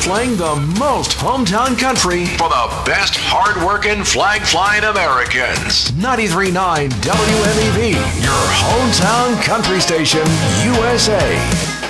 playing the most hometown country for the best hard-working, flag-flying Americans. 93.9 WMEV, your hometown country station, USA.